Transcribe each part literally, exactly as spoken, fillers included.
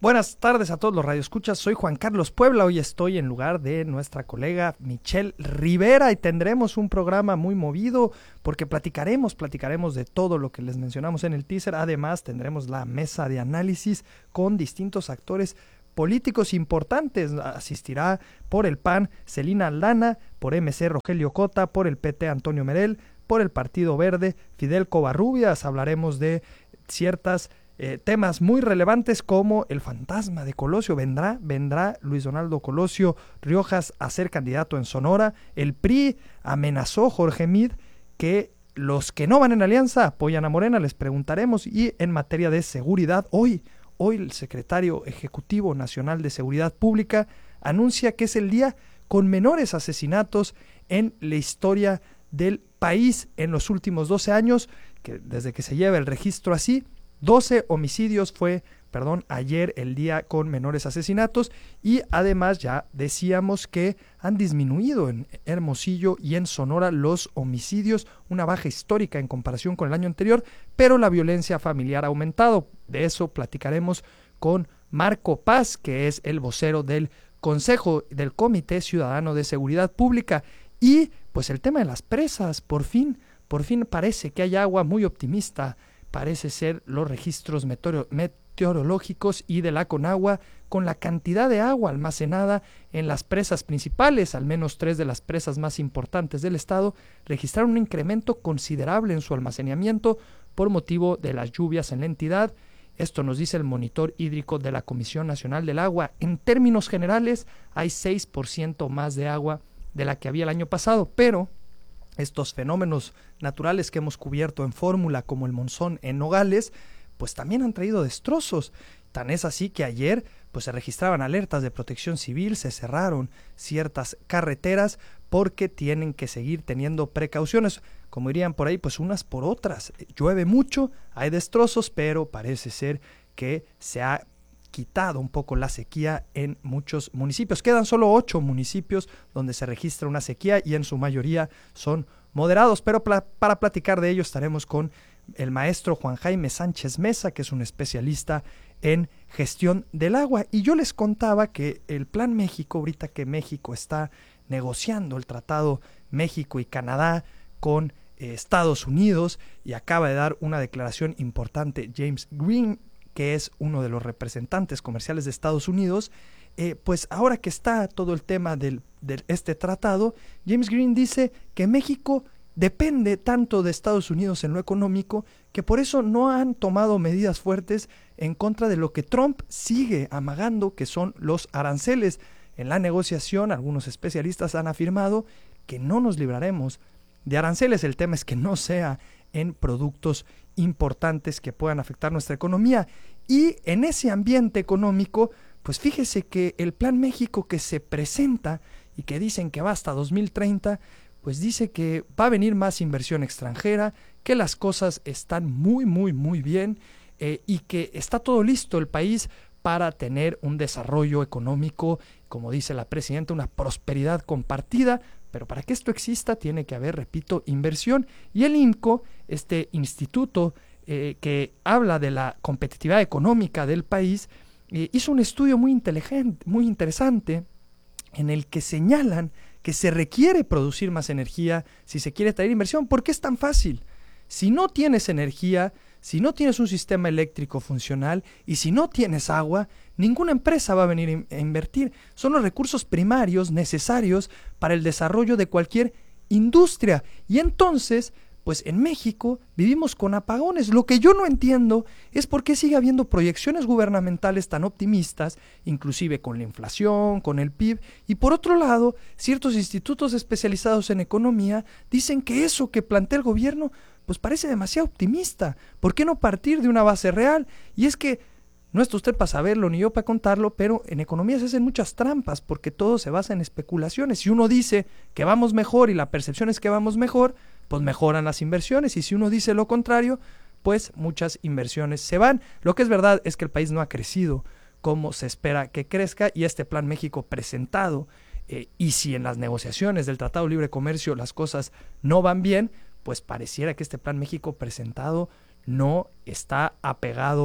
Buenas tardes a todos los radioescuchas, soy Juan Carlos Puebla, hoy estoy en lugar de nuestra colega Michelle Rivera y tendremos un programa muy movido porque platicaremos, platicaremos de todo lo que les mencionamos en el teaser, además tendremos la mesa de análisis con distintos actores políticos importantes, asistirá por el P A N Celina Aldana, por M C Rogelio Cota, por el P T Antonio Merell, por el Partido Verde Fidel Covarrubias, hablaremos de ciertas Eh, temas muy relevantes como el fantasma de Colosio. ¿Vendrá? ¿Vendrá Luis Donaldo Colosio Riojas a ser candidato en Sonora? El P R I amenazó, Jorge Mid, que los que no van en alianza apoyan a Morena, les preguntaremos. Y en materia de seguridad, hoy, hoy el secretario ejecutivo nacional de Seguridad Pública anuncia que es el día con menores asesinatos en la historia del país en los últimos doce años, que desde que se lleva el registro así, doce homicidios fue, perdón, ayer el día con menores asesinatos, y además ya decíamos que han disminuido en Hermosillo y en Sonora los homicidios, una baja histórica en comparación con el año anterior, pero la violencia familiar ha aumentado. De eso platicaremos con Marco Paz, que es el vocero del Consejo del Comité Ciudadano de Seguridad Pública. Y pues el tema de las presas, por fin, por fin parece que hay agua, muy optimista parece ser los registros meteoro- meteorológicos y de la Conagua, con la cantidad de agua almacenada en las presas principales. Al menos tres de las presas más importantes del estado registraron un incremento considerable en su almacenamiento por motivo de las lluvias en la entidad. Esto nos dice el monitor hídrico de la Comisión Nacional del Agua. En términos generales, hay seis por ciento más de agua de la que había el año pasado, pero estos fenómenos naturales que hemos cubierto en Fórmula, como el monzón en Nogales, pues también han traído destrozos. Tan es así que ayer pues se registraban alertas de protección civil, se cerraron ciertas carreteras porque tienen que seguir teniendo precauciones, como dirían por ahí, pues unas por otras. Llueve mucho, hay destrozos, pero parece ser que se ha quitado un poco la sequía en muchos municipios. Quedan solo ocho municipios donde se registra una sequía y en su mayoría son moderados, pero pla- para platicar de ello estaremos con el maestro Juan Jaime Sánchez Mesa, que es un especialista en gestión del agua. Y yo les contaba que el Plan México, ahorita que México está negociando el tratado México y Canadá con eh, Estados Unidos, y acaba de dar una declaración importante James Green, que es uno de los representantes comerciales de Estados Unidos, eh, pues ahora que está todo el tema del, de este tratado, James Green dice que México depende tanto de Estados Unidos en lo económico que por eso no han tomado medidas fuertes en contra de lo que Trump sigue amagando, que son los aranceles. En la negociación, algunos especialistas han afirmado que no nos libraremos de aranceles. El tema es que no sea en productos importantes que puedan afectar nuestra economía. Y en ese ambiente económico, pues fíjese que el Plan México que se presenta y que dicen que va hasta dos mil treinta, pues dice que va a venir más inversión extranjera, que las cosas están muy, muy, muy bien, eh, y que está todo listo el país para tener un desarrollo económico, como dice la presidenta, una prosperidad compartida. Pero para que esto exista tiene que haber, repito, inversión. Y el INCO, este instituto eh, que habla de la competitividad económica del país, eh, hizo un estudio muy inteligente, muy interesante, en el que señalan que se requiere producir más energía si se quiere traer inversión. ¿Por qué es tan fácil? Si no tienes energía, si no tienes un sistema eléctrico funcional y si no tienes agua, ninguna empresa va a venir a invertir. Son los recursos primarios necesarios para el desarrollo de cualquier industria. Y entonces, pues en México vivimos con apagones. Lo que yo no entiendo es por qué sigue habiendo proyecciones gubernamentales tan optimistas, inclusive con la inflación, con el P I B, y por otro lado, ciertos institutos especializados en economía dicen que eso que plantea el gobierno pues parece demasiado optimista. ¿Por qué no partir de una base real? Y es que no está usted para saberlo ni yo para contarlo, pero en economía se hacen muchas trampas porque todo se basa en especulaciones. Si uno dice que vamos mejor y la percepción es que vamos mejor, pues mejoran las inversiones, y si uno dice lo contrario, pues muchas inversiones se van. Lo que es verdad es que el país no ha crecido como se espera que crezca, y este Plan México presentado, eh, y si en las negociaciones del Tratado de Libre Comercio las cosas no van bien, pues pareciera que este Plan México presentado no está apegado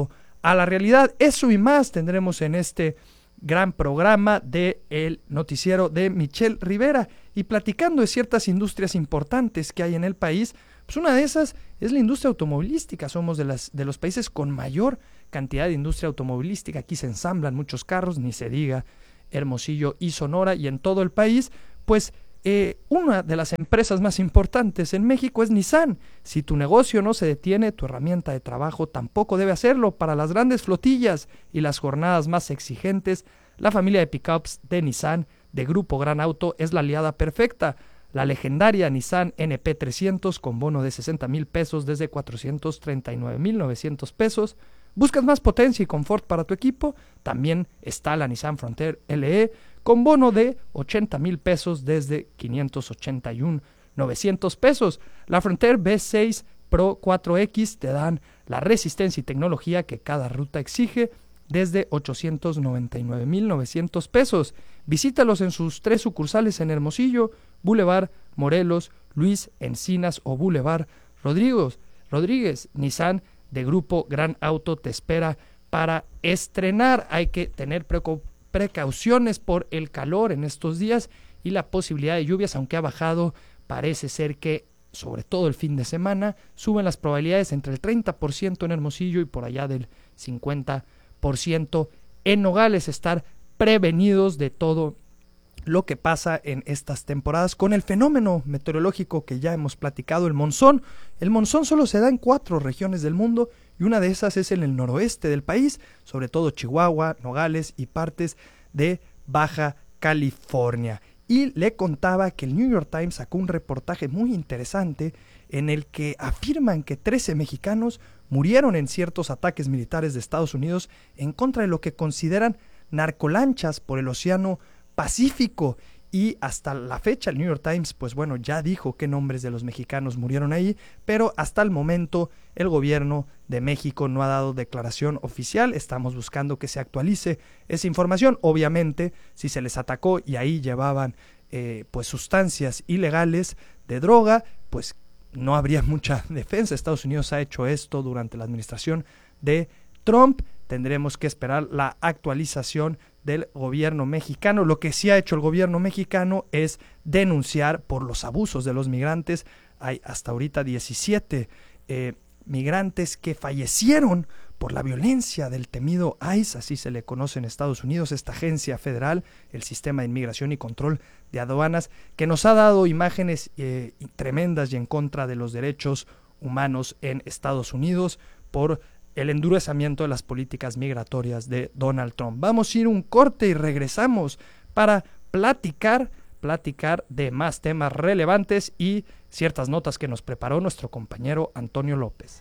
a la realidad. Eso y más tendremos en este gran programa de el noticiero de Michel Rivera, y platicando de ciertas industrias importantes que hay en el país. Pues una de esas es la industria automovilística. Somos de, las, de los países con mayor cantidad de industria automovilística. Aquí se ensamblan muchos carros, ni se diga Hermosillo y Sonora, y en todo el país. Pues eh, una de las empresas más importantes en México es Nissan. Si tu negocio no se detiene, tu herramienta de trabajo tampoco debe hacerlo. Para las grandes flotillas y las jornadas más exigentes, la familia de pickups de Nissan de Grupo Gran Auto es la aliada perfecta. La legendaria Nissan N P trescientos con bono de sesenta mil pesos desde cuatrocientos treinta y nueve mil novecientos pesos. ¿Buscas más potencia y confort para tu equipo? También está la Nissan Frontier L E con bono de ochenta mil pesos desde quinientos ochenta y un mil novecientos pesos. La Frontier V seis Pro cuatro X te dan la resistencia y tecnología que cada ruta exige desde ochocientos noventa y nueve mil novecientos pesos. Visítalos en sus tres sucursales en Hermosillo, Boulevard Morelos, Luis Encinas o Boulevard Rodríguez. Rodríguez, Nissan de Grupo Gran Auto te espera para estrenar. Hay que tener preco- precauciones por el calor en estos días y la posibilidad de lluvias, aunque ha bajado. Parece ser que, sobre todo el fin de semana, suben las probabilidades entre el treinta por ciento en Hermosillo y por allá del cincuenta por ciento en Nogales. Estar prevenidos de todo lo que pasa en estas temporadas con el fenómeno meteorológico que ya hemos platicado, el monzón. El monzón solo se da en cuatro regiones del mundo y una de esas es en el noroeste del país, sobre todo Chihuahua, Nogales y partes de Baja California. Y le contaba que el New York Times sacó un reportaje muy interesante en el que afirman que trece mexicanos murieron en ciertos ataques militares de Estados Unidos en contra de lo que consideran narcolanchas por el Océano Pacífico. Y hasta la fecha el New York Times, pues bueno, ya dijo qué nombres de los mexicanos murieron ahí, pero hasta el momento el gobierno de México no ha dado declaración oficial. Estamos buscando que se actualice esa información. Obviamente, si se les atacó y ahí llevaban eh, pues sustancias ilegales de droga, pues no habría mucha defensa. Estados Unidos ha hecho esto durante la administración de Trump. Tendremos que esperar la actualización del gobierno mexicano. Lo que sí ha hecho el gobierno mexicano es denunciar por los abusos de los migrantes. Hay hasta ahorita diecisiete eh, migrantes que fallecieron por la violencia del temido ICE, así se le conoce en Estados Unidos, esta agencia federal, el Sistema de Inmigración y Control de Aduanas, que nos ha dado imágenes eh, tremendas y en contra de los derechos humanos en Estados Unidos por el endurecimiento de las políticas migratorias de Donald Trump. Vamos a ir un corte y regresamos para platicar, platicar de más temas relevantes y ciertas notas que nos preparó nuestro compañero Antonio López.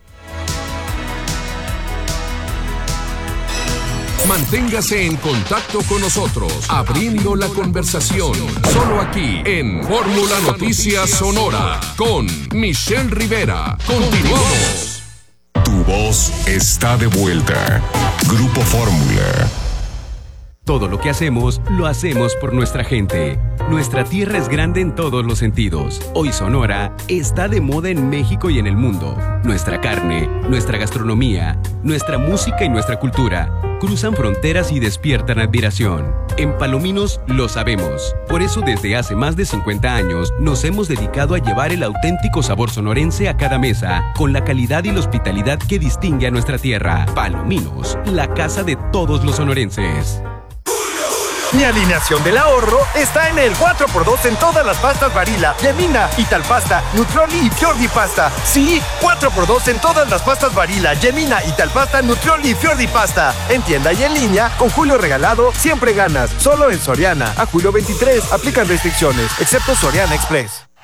Manténgase en contacto con nosotros, abriendo la conversación, solo aquí en Fórmula Noticias Sonora, con Michel Rivera. Continuamos. Tu voz está de vuelta. Grupo Fórmula. Todo lo que hacemos, lo hacemos por nuestra gente. Nuestra tierra es grande en todos los sentidos. Hoy Sonora está de moda en México y en el mundo. Nuestra carne, nuestra gastronomía, nuestra música y nuestra cultura cruzan fronteras y despiertan admiración. En Palominos lo sabemos. Por eso desde hace más de cincuenta años nos hemos dedicado a llevar el auténtico sabor sonorense a cada mesa, con la calidad y la hospitalidad que distingue a nuestra tierra. Palominos, la casa de todos los sonorenses. Mi alineación del ahorro está en el cuatro por dos en todas las pastas Barilla, Yemina, Italpasta, Nutrioli y Fiordi Pasta. Sí, cuatro por dos en todas las pastas Barilla, Yemina, Italpasta, Nutrioli y Fiordi Pasta. En tienda y en línea, con Julio Regalado, siempre ganas. Solo en Soriana. A julio veintitrés, aplican restricciones, excepto Soriana Express.